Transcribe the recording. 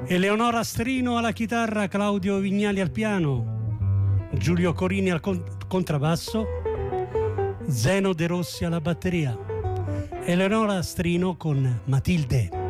Eleonora Strino alla chitarra, Claudio Vignali al piano, Giulio Corini al contrabbasso, Zeno De Rossi alla batteria. Eleonora Strino con Matilde.